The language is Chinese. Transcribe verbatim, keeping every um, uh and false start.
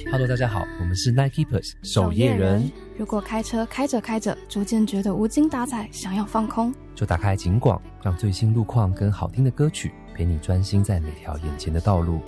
Hello， 大家好，我们是 Night Keepers 守夜人。 如果开车开着开着，逐渐觉得无精打采，想要放空， 就打开警广，让最新路况跟好听的歌曲陪你专心在每条眼前的道路。